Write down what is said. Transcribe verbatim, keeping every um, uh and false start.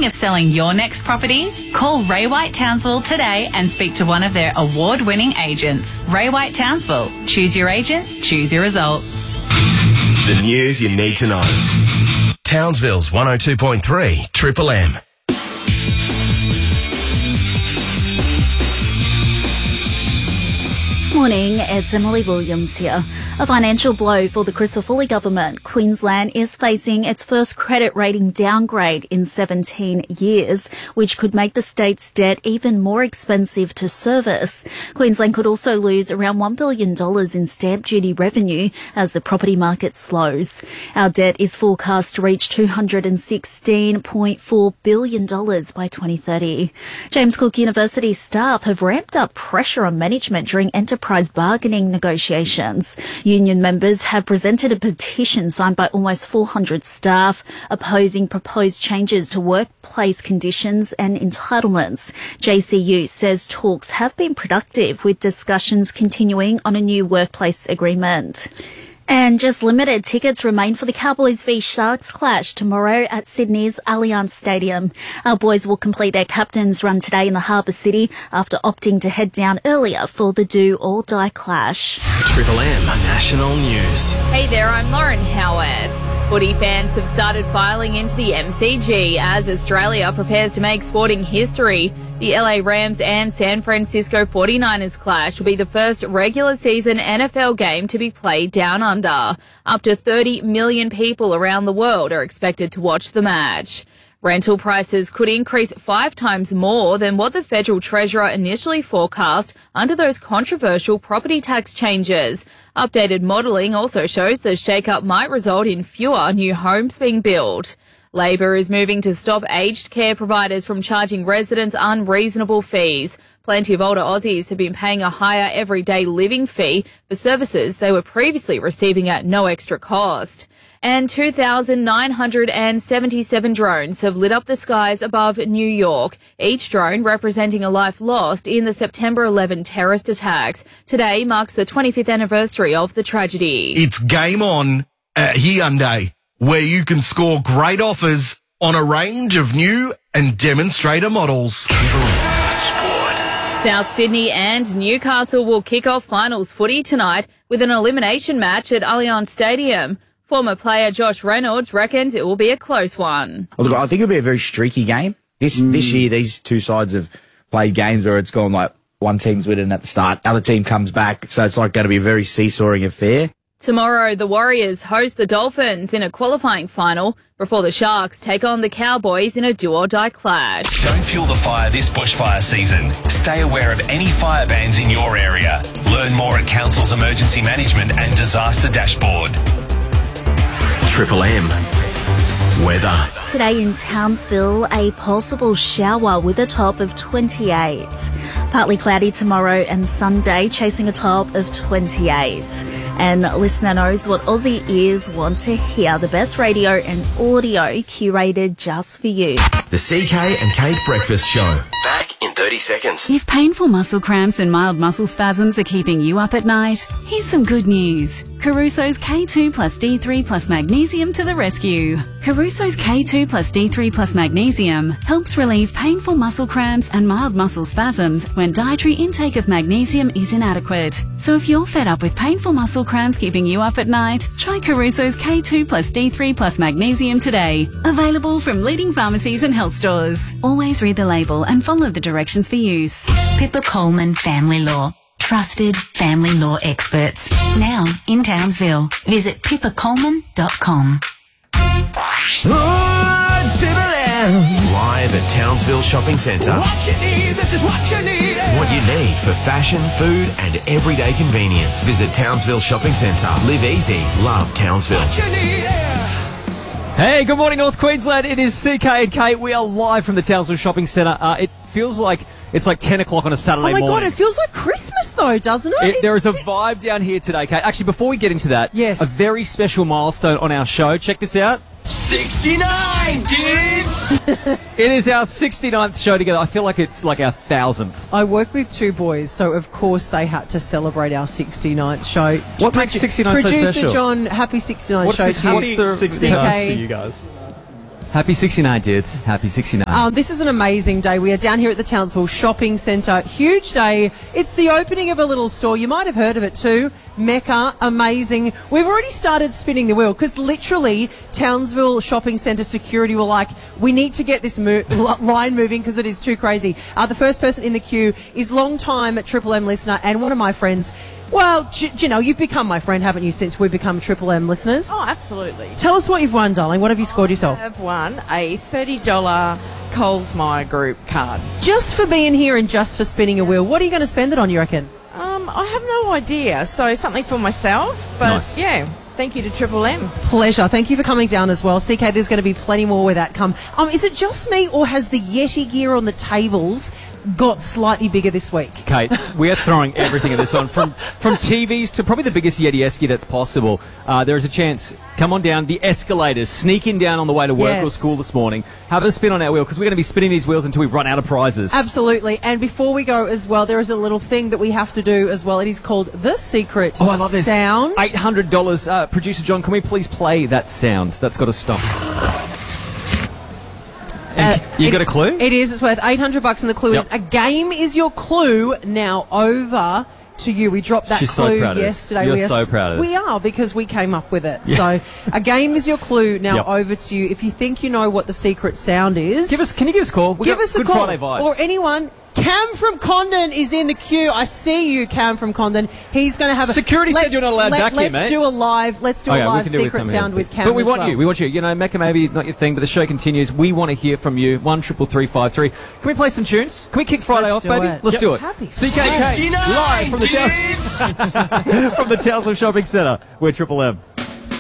of selling your next property? Call Ray White Townsville today and speak to one of their award-winning agents. Ray White Townsville. Choose your agent, choose your result. The news you need to know. Townsville's one oh two point three Triple M. Morning, it's Emily Williams here. A financial blow for the Crisafulli government. Queensland is facing its first credit rating downgrade in seventeen years, which could make the state's debt even more expensive to service. Queensland could also lose around one billion dollars in stamp duty revenue as the property market slows. Our debt is forecast to reach two hundred sixteen point four billion dollars by twenty thirty. James Cook University staff have ramped up pressure on management during enterprise bargaining negotiations. Union members have presented a petition signed by almost four hundred staff opposing proposed changes to workplace conditions and entitlements. J C U says talks have been productive, with discussions continuing on a new workplace agreement. And just limited tickets remain for the Cowboys v Sharks clash tomorrow at Sydney's Allianz Stadium. Our boys will complete their captain's run today in the Harbour City after opting to head down earlier for the do-or-die clash. Triple M National News. Hey there, I'm Lauren Howard. Footy fans have started filing into the M C G as Australia prepares to make sporting history. The L A Rams and San Francisco forty-niners clash will be the first regular season N F L game to be played down under. Up to thirty million people around the world are expected to watch the match. Rental prices could increase five times more than what the Federal Treasurer initially forecast under those controversial property tax changes. Updated modelling also shows the shake-up might result in fewer new homes being built. Labor is moving to stop aged care providers from charging residents unreasonable fees. Plenty of older Aussies have been paying a higher everyday living fee for services they were previously receiving at no extra cost. And two thousand nine hundred seventy-seven drones have lit up the skies above New York, each drone representing a life lost in the September eleventh terrorist attacks. Today marks the twenty-fifth anniversary of the tragedy. It's game on at Hyundai, where you can score great offers on a range of new and demonstrator models. South Sydney and Newcastle will kick off finals footy tonight with an elimination match at Allianz Stadium. Former player Josh Reynolds reckons it will be a close one. Well, look, I think it'll be a very streaky game. This mm. this year, these two sides have played games where it's gone like one team's winning at the start, other team comes back, so it's like going to be a very seesawing affair. Tomorrow, the Warriors host the Dolphins in a qualifying final before the Sharks take on the Cowboys in a do-or-die clash. Don't fuel the fire this bushfire season. Stay aware of any fire bans in your area. Learn more at Council's Emergency Management and Disaster Dashboard. Triple M weather. Today in Townsville, a possible shower with a top of twenty-eight. Partly cloudy tomorrow and Sunday, chasing a top of twenty-eight. And listener knows what Aussie ears want to hear. The best radio and audio curated just for you. The C K and Kate Breakfast Show. Back in thirty seconds. If painful muscle cramps and mild muscle spasms are keeping you up at night, here's some good news. Caruso's K two plus D three plus magnesium to the rescue. Caruso's K two plus D three plus magnesium helps relieve painful muscle cramps and mild muscle spasms when dietary intake of magnesium is inadequate. So if you're fed up with painful muscle cramps keeping you up at night, try Caruso's K two plus D three plus magnesium today. Available from leading pharmacies and health stores. Always read the label and follow the directions for use. Pippa Coleman Family Law. Trusted family law experts. Now in Townsville. Visit pippa coleman dot com. Live at Townsville Shopping Centre. What you need, this is what you need. What you need for fashion, food and everyday convenience. Visit Townsville Shopping Centre. Live easy. Love Townsville. What you need, yeah. Hey, good morning, North Queensland. It is C K and Kate. We are live from the Townsville Shopping Centre. Uh, it feels like it's like ten o'clock on a Saturday morning. Oh, my God, it feels like Christmas, though, doesn't it? it there is a vibe down here today, Kate. Actually, before we get into that, yes. a very special milestone on our show. Check this out. sixty-nine, dudes! It is our sixty-ninth show together. I feel like it's like our thousandth. I work with two boys, so of course they had to celebrate our sixty-ninth show. What Pro- makes sixty-nine so special? Producer John, happy sixty-ninth what's show this, to you. What's the sixty-ninth to you guys? Happy sixty-nine, dudes. Happy sixty-nine. Um, this is an amazing day. We are down here at the Townsville Shopping Centre. Huge day. It's the opening of a little store. You might have heard of it too. Mecca. Amazing. We've already started spinning the wheel because literally Townsville Shopping Centre security were like, we need to get this mo- line moving because it is too crazy. Uh, the first person in the queue is long-time Triple M listener and one of my friends. Well, J- Janelle, you've become my friend, haven't you, since we've become Triple M listeners? Oh, absolutely. Tell us what you've won, darling. What have you scored yourself? I have won a thirty dollars Coles Myer Group card. Just for being here and just for spinning a wheel, what are you going to spend it on, you reckon? Um, I have no idea. So something for myself, but Nice. yeah, thank you to Triple M. Pleasure. Thank you for coming down as well. C K, there's going to be plenty more where that come. Um, is it just me or has the Yeti gear on the tables got slightly bigger this week? Kate, we are throwing everything at this one, from from T Vs to probably the biggest Yeti Esky that's possible. Uh, there is a chance. Come on down the escalators, sneak in down on the way to work Yes. or school this morning. Have a spin on our wheel because we're going to be spinning these wheels until we run out of prizes. Absolutely. And before we go as well, there is a little thing that we have to do as well. It is called The Secret Oh, I love this. Sound. eight hundred dollars. Uh, Producer John, can we please play that sound? That's got to stop. And Uh, you it- got a clue? It is. It's worth eight hundred bucks, and the clue Yep. is a game is your clue. Now over to you. We dropped that She's so clue proud of us. yesterday. You're we are, so s- proud of us. We are because we came up with it. So a game is your clue. Now Yep. over to you. If you think you know what the secret sound is, Give us. Can you give us a call? We give got us a good call. Friday vibes. Or anyone. Cam from Condon is in the queue. I see you, Cam from Condon. He's going to have a Security said let's- you're not allowed let, back here, let's mate. do a live. Let's do Okay, a we live can do it with secret Cam sound here. with Cam. But we as want well. you. We want you. You know, Mecca maybe not your thing, but the show continues. We want to hear from you. One triple three five three. Can we play some tunes? Can we kick Friday Let's off, do baby? it. Let's Yep. do it. Happy. C K K live from the sixty-nine, Towns- from the Townsville Shopping Centre. We're Triple M.